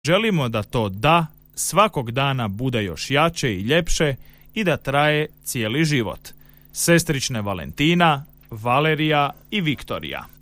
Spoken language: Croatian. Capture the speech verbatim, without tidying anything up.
Želimo da to da svakog dana bude još jače i ljepše i da traje cijeli život. Sestrične Valentina, Valerija i Viktorija.